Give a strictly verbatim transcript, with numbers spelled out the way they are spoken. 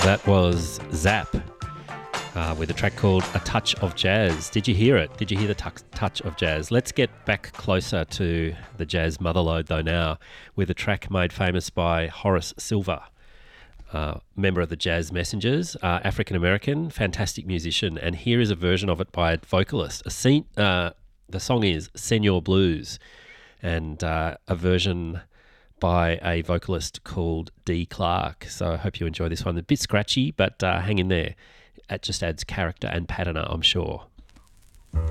That was Zap uh, with a track called A Touch of Jazz. Did you hear it? Did you hear the tu- touch of jazz? Let's get back closer to the jazz motherlode though now with a track made famous by Horace Silver, uh, member of the Jazz Messengers, uh, African-American, fantastic musician. And here is a version of it by a vocalist. A scene, uh, the song is Senor Blues, and uh, a version by a vocalist called Dee Clark. So I hope you enjoy this one. A bit scratchy, but uh, hang in there. It just adds character and patina, I'm sure.